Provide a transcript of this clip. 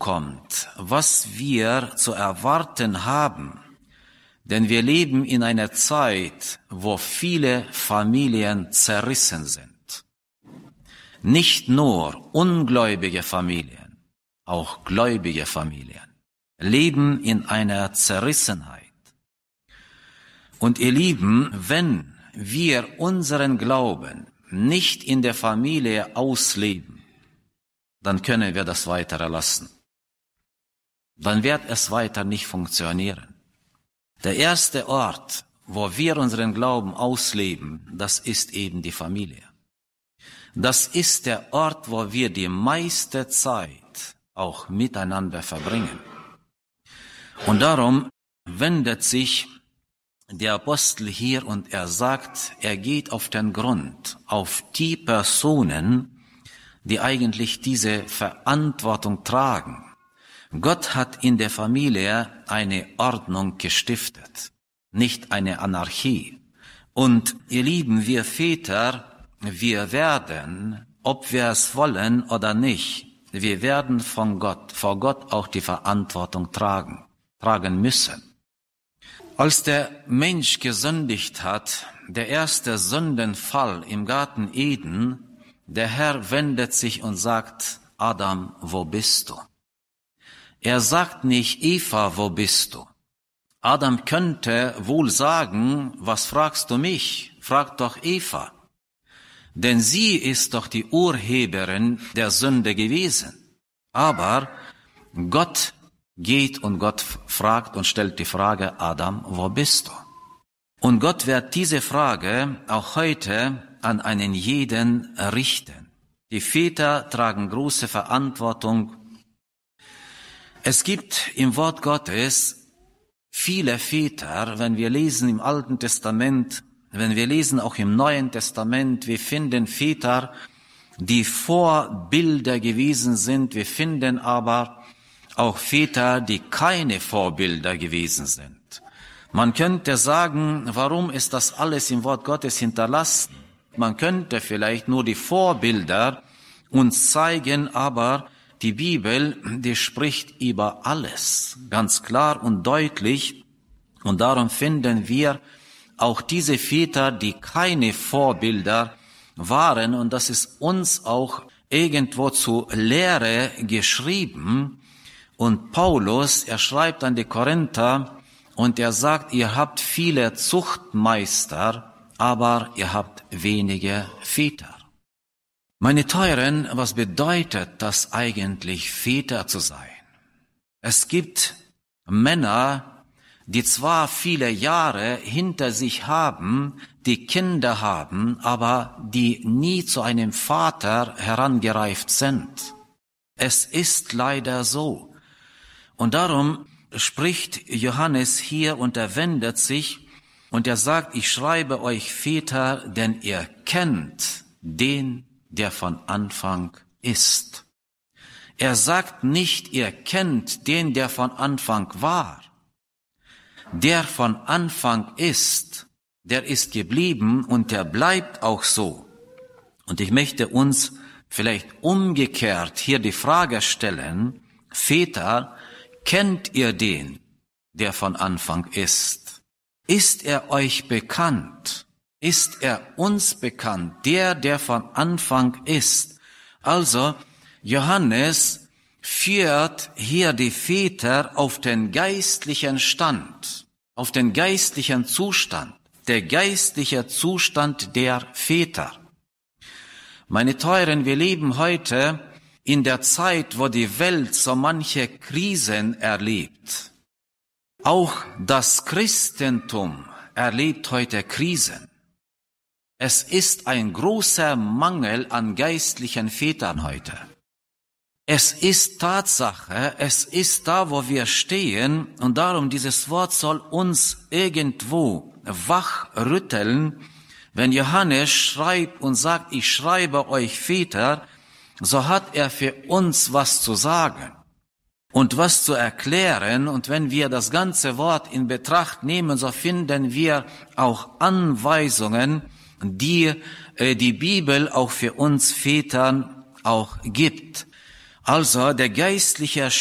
zukommt, was wir zu erwarten haben. Denn wir leben in einer Zeit, wo viele Familien zerrissen sind. Nicht nur ungläubige Familien, auch gläubige Familien leben in einer Zerrissenheit. Und ihr Lieben, wenn wir unseren Glauben nicht in der Familie ausleben, dann können wir das Weitere lassen. Dann wird es weiter nicht funktionieren. Der erste Ort, wo wir unseren Glauben ausleben, das ist eben die Familie. Das ist der Ort, wo wir die meiste Zeit auch miteinander verbringen. Und darum wendet sich der Apostel hier und er sagt, er geht auf den Grund, auf die Personen, die eigentlich diese Verantwortung tragen. Gott hat in der Familie eine Ordnung gestiftet, nicht eine Anarchie. Und ihr Lieben, wir Väter, wir werden, ob wir es wollen oder nicht, wir werden vor Gott auch die Verantwortung tragen müssen. Als der Mensch gesündigt hat, der erste Sündenfall im Garten Eden, der Herr wendet sich und sagt, Adam, wo bist du? Er sagt nicht, Eva, wo bist du? Adam könnte wohl sagen, was fragst du mich? Frag doch Eva. Denn sie ist doch die Urheberin der Sünde gewesen. Aber Gott geht und Gott fragt und stellt die Frage, Adam, wo bist du? Und Gott wird diese Frage auch heute an einen jeden richten. Die Väter tragen große Verantwortung. Es gibt im Wort Gottes viele Väter, wenn wir lesen im Alten Testament, wenn wir lesen auch im Neuen Testament, wir finden Väter, die Vorbilder gewesen sind, wir finden aber auch Väter, die keine Vorbilder gewesen sind. Man könnte sagen, warum ist das alles im Wort Gottes hinterlassen? Man könnte vielleicht nur die Vorbilder uns zeigen, aber die Bibel, die spricht über alles, ganz klar und deutlich. Und darum finden wir auch diese Väter, die keine Vorbilder waren. Und das ist uns auch irgendwo zur Lehre geschrieben. Und Paulus, er schreibt an die Korinther und er sagt, ihr habt viele Zuchtmeister, aber ihr habt wenige Väter. Meine Teuren, was bedeutet das eigentlich, Väter zu sein? Es gibt Männer, die zwar viele Jahre hinter sich haben, die Kinder haben, aber die nie zu einem Vater herangereift sind. Es ist leider so. Und darum spricht Johannes hier und er wendet sich und er sagt, ich schreibe euch Väter, denn ihr kennt den, der von Anfang ist. Er sagt nicht, ihr kennt den, der von Anfang war. Der von Anfang ist, der ist geblieben und der bleibt auch so. Und ich möchte uns vielleicht umgekehrt hier die Frage stellen, Väter, kennt ihr den, der von Anfang ist? Ist er euch bekannt? Ist er uns bekannt, der von Anfang ist? Also, Johannes führt hier die Väter auf den geistlichen Stand, auf den geistlichen Zustand, der geistliche Zustand der Väter. Meine Teuren, wir leben heute in der Zeit, wo die Welt so manche Krisen erlebt. Auch das Christentum erlebt heute Krisen. Es ist ein großer Mangel an geistlichen Vätern heute. Es ist Tatsache, es ist da, wo wir stehen, und darum dieses Wort soll uns irgendwo wachrütteln. Wenn Johannes schreibt und sagt, ich schreibe euch Väter, so hat er für uns was zu sagen und was zu erklären. Und wenn wir das ganze Wort in Betracht nehmen, so finden wir auch Anweisungen, die die Bibel auch für uns Vätern auch gibt. Also der geistliche